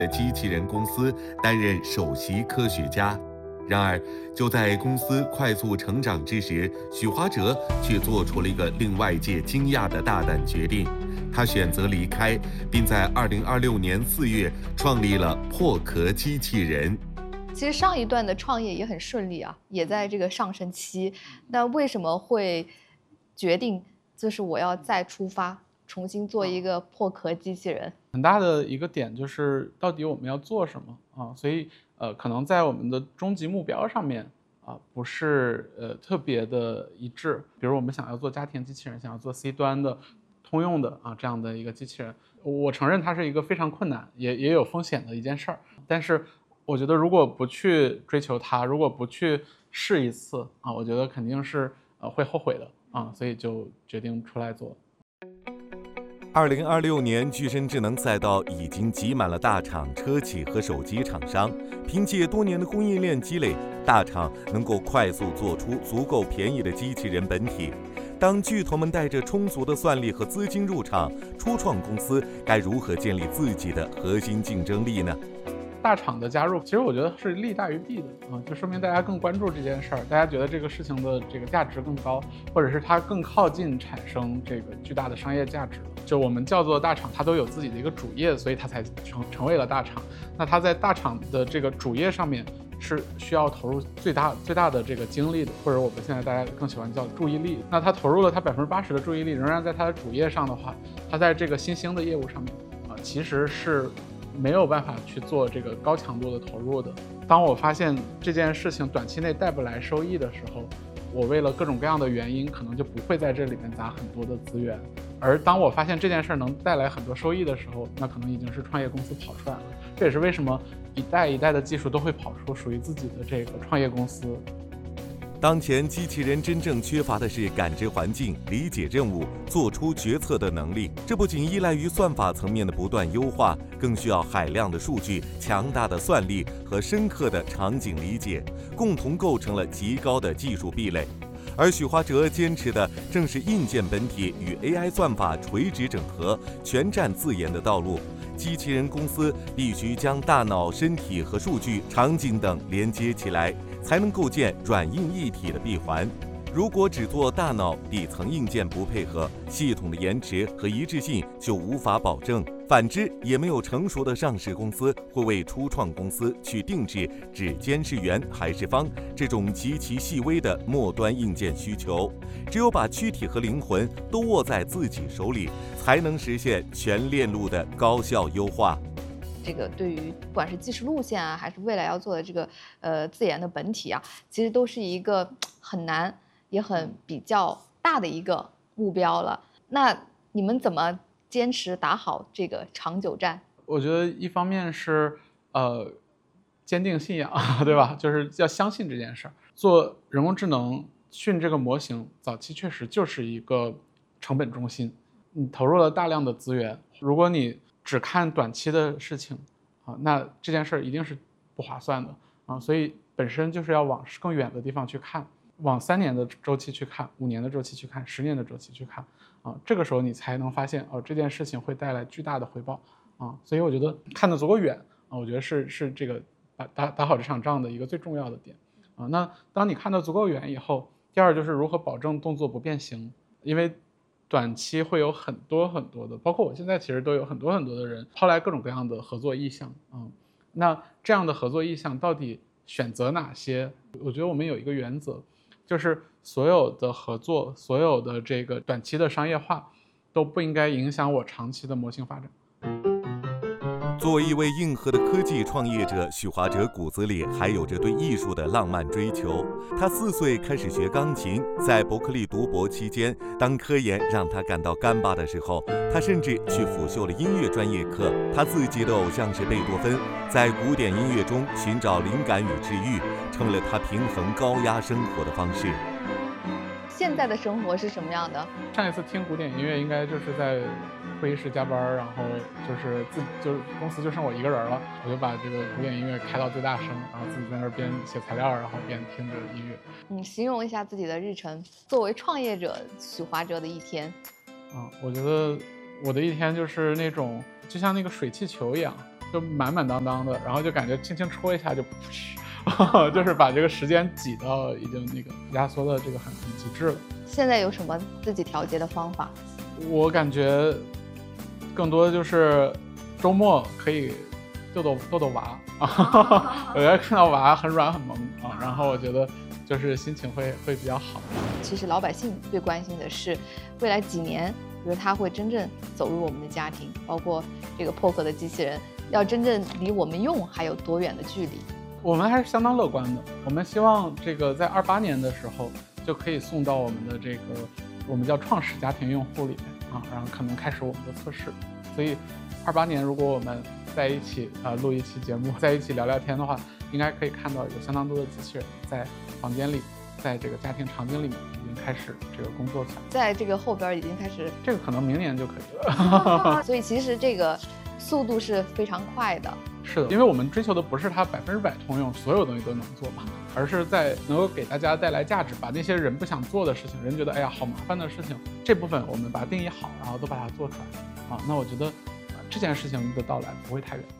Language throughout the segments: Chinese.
的机器人公司担任首席科学家。然而，就在公司快速成长之时，许华哲却做出了一个令外界惊讶的大胆决定。他选择离开，并在2026年4月创立了破壳机器人。 其实上一段的创业也很顺利啊，也在这个上升期。那为什么会决定就是我要再出发，重新做一个破壳机器人？ 很大的一个点就是到底我们要做什么啊？所以可能在我们的终极目标上面啊，不是特别的一致。比如我们想要做家庭机器人，想要做 C 端的通用的这样的一个机器人，我承认它是一个非常困难也有风险的一件事儿。但是我觉得如果不去追求它，如果不去试一次啊，我觉得肯定是会后悔的啊，所以就决定出来做。 2026年，具身智能赛道已经挤满了大厂、车企和手机厂商。凭借多年的供应链积累，大厂能够快速做出足够便宜的机器人本体。当巨头们带着充足的算力和资金入场，初创公司该如何建立自己的核心竞争力呢？ 大厂的加入，其实我觉得是利大于弊的就说明大家更关注这件事儿，大家觉得这个事情的这个价值更高，或者是它更靠近产生这个巨大的商业价值。就我们叫做大厂，它都有自己的一个主业，所以它才成为了大厂。那它在大厂的这个主业上面是需要投入最大的这个精力的，或者我们现在大家更喜欢叫注意力。那它投入了它80%的注意力，仍然在它的主业上的话，它在这个新兴的业务上面其实是没有办法去做这个高强度的投入的。当我发现这件事情短期内带不来收益的时候，我为了各种各样的原因，可能就不会在这里面砸很多的资源。而当我发现这件事能带来很多收益的时候，那可能已经是创业公司跑出来了。这也是为什么一代一代的技术都会跑出属于自己的这个创业公司。 当前机器人真正缺乏的是感知环境、理解任务、做出决策的能力。这不仅依赖于算法层面的不断优化，更需要海量的数据、强大的算力和深刻的场景理解，共同构成了极高的技术壁垒。而许华哲坚持的正是硬件本体与 AI 算法垂直整合、全站自研的道路。机器人公司必须将大脑、身体和数据、场景等连接起来，才能构建软硬一体的闭环。如果只做大脑，底层硬件不配合，系统的延迟和一致性就无法保证。反之，也没有成熟的上市公司会为初创公司去定制只监视员还是方这种极其细微的末端硬件需求。只有把躯体和灵魂都握在自己手里，才能实现全链路的高效优化。 这个对于不管是技术路线啊，还是未来要做的这个自研的本体啊，其实都是一个很难也很比较大的一个目标了。那你们怎么坚持打好这个长久战？ 我觉得一方面是坚定信仰，对吧？就是要相信这件事儿。做人工智能训这个模型，早期确实就是一个成本中心，你投入了大量的资源，如果你只看短期的事情那这件事儿一定是不划算的所以本身就是要往更远的地方去看，往3年的周期去看，5年的周期去看，10年的周期去看这个时候你才能发现这件事情会带来巨大的回报所以我觉得看得足够远我觉得是这个打好这场仗的一个最重要的点那当你看得足够远以后，第二就是如何保证动作不变形，因为短期会有很多很多的，包括我现在其实都有很多很多的人抛来各种各样的合作意向那这样的合作意向到底选择哪些？我觉得我们有一个原则，就是所有的合作，所有的这个短期的商业化都不应该影响我长期的模型发展。 作为一位硬核的科技创业者，许华哲骨子里还有着对艺术的浪漫追求。他4岁开始学钢琴，在伯克利读博期间，当科研让他感到干巴的时候，他甚至去辅修了音乐专业课。他自己的偶像是贝多芬，在古典音乐中寻找灵感与治愈，成为了他平衡高压生活的方式。 现在的生活是什么样的？ 上一次听古典音乐应该就是在会议室加班，然后就是公司就剩我一个人了，我就把这个古典音乐开到最大声，然后自己在那儿边写材料，然后边听着音乐。 形容一下自己的日程，作为创业者许华哲的一天。 我觉得我的一天就是那种就像那个水气球一样就满满当当的，然后就感觉轻轻戳一下就就是把这个时间挤到已经那个压缩的这个很极致了。 现在有什么自己调节的方法？ 我感觉更多的就是周末可以逗逗娃我觉得看到娃很软很萌啊，然后我觉得就是心情会比较好。 其实老百姓最关心的是未来几年，比如它会真正走入我们的家庭，包括这个破壳的机器人要真正离我们用还有多远的距离。 我们还是相当乐观的，我们希望这个在28年的时候就可以送到我们的这个我们叫创始家庭用户里面啊，然后可能开始我们的测试。所以28年如果我们在一起录一期节目，在一起聊聊天的话，应该可以看到有相当多的机器人在房间里，在这个家庭场景里面已经开始这个工作起来， 在这个后边已经开始， 这个可能明年就可以了所以其实这个速度是非常快的。 是的，因为我们追求的不是它100%通用，所有东西都能做嘛，而是在能够给大家带来价值，把那些人不想做的事情，人觉得哎呀好麻烦的事情，这部分我们把它定义好，然后都把它做出来啊。那我觉得这件事情的到来不会太远。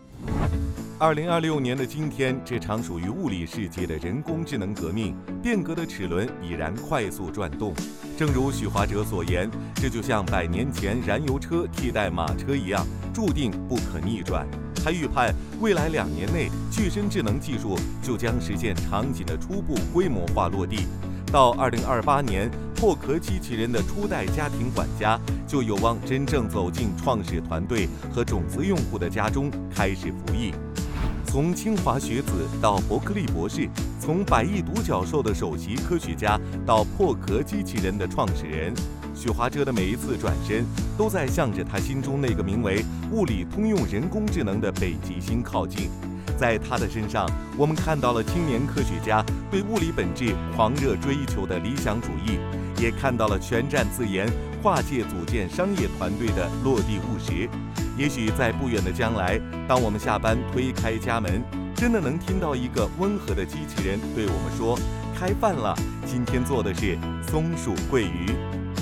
2026年的今天，这场属于物理世界的人工智能革命，变革的齿轮已然快速转动。正如许华哲所言，这就像100年前燃油车替代马车一样，注定不可逆转。他预判未来2年内，具身智能技术就将实现场景的初步规模化落地。到2028年，破壳机器人的初代家庭管家就有望真正走进创始团队和种子用户的家中，开始服役。从清华学子到伯克利博士，从百亿独角兽的首席科学家到破壳机器人的创始人，许华哲的每一次转身，都在向着他心中那个名为物理通用人工智能的北极星靠近。在他的身上，我们看到了青年科学家对物理本质狂热追求的理想主义，也看到了全站自研、跨界组建商业团队的落地务实。也许在不远的将来，当我们下班推开家门，真的能听到一个温和的机器人对我们说：“开饭了，今天做的是松鼠桂鱼。”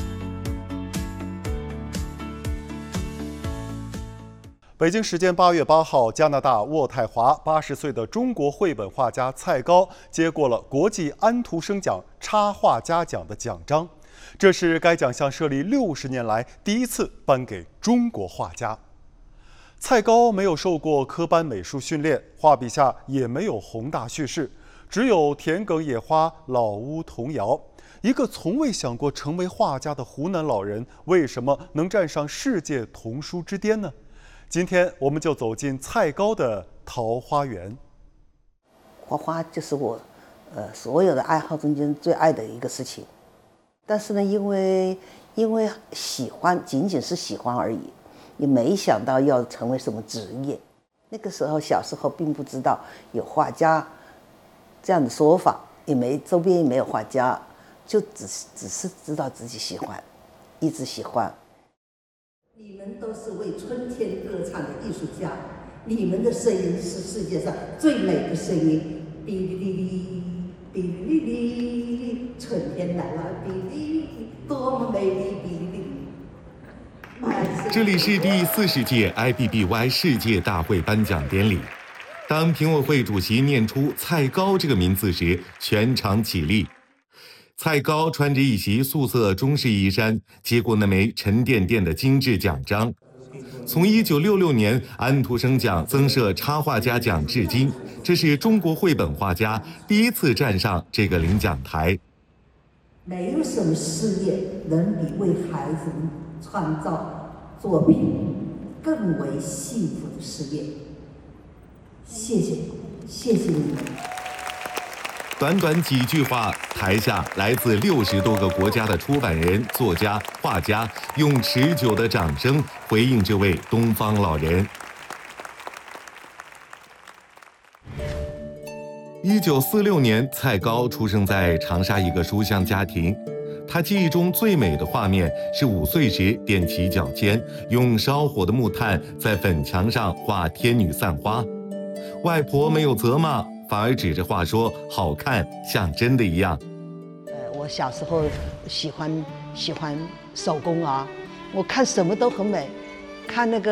北京时间8月8号，加拿大渥太华80岁的中国绘本画家蔡高接过了国际安徒生奖插画家奖的奖章，这是该奖项设立60年来第一次颁给中国画家。蔡高没有受过科班美术训练，画笔下也没有宏大叙事，只有田埂野花、老屋童谣。一个从未想过成为画家的湖南老人，为什么能站上世界童书之巅呢？今天我们就走进蔡高的桃花源。 画画就是我，所有的爱好中间最爱的一个事情。但是呢，因为喜欢，仅仅是喜欢而已，也没想到要成为什么职业。那个时候小时候并不知道有画家这样的说法，周边也没有画家，就只是知道自己喜欢，一直喜欢。 你们都是为春天歌唱的艺术家，你们的声音是世界上最美的声音。哔哩哩哩，哔哩哩哩，春天来了，哔哩哩，多么美丽，哔哩哩。 这里是第40届 IBBY 世界大会颁奖典礼。当评委会主席念出蔡高这个名字时，全场起立。蔡高穿着一袭素色中式衣衫，接过那枚沉甸甸的精致奖章。从1966年安徒生奖增设插画家奖至今，这是中国绘本画家第一次站上这个领奖台。 没有什么事业能比为孩子们创造作品更为幸福的事业。谢谢你们。 短短几句话，台下来自60多个国家的出版人、作家、画家用持久的掌声回应这位东方老人。1946年，蔡高出生在长沙一个书香家庭。他记忆中最美的画面是5岁时踮起脚尖，用烧火的木炭在粉墙上画天女散花。外婆没有责骂，反而指着画说好看，像真的一样。 我小时候喜欢手工啊，我看什么都很美，看那个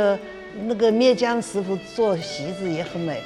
那个篾江师傅做席子也很美。